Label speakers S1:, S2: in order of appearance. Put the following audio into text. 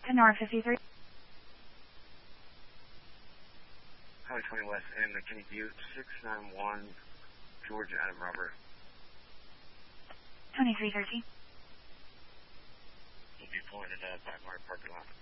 S1: Kenora 53.
S2: Highway 20 West and McKinney Butte, 691 George Adam Robert.
S1: 2313.
S2: We'll be pulling it at Backmark parking lot.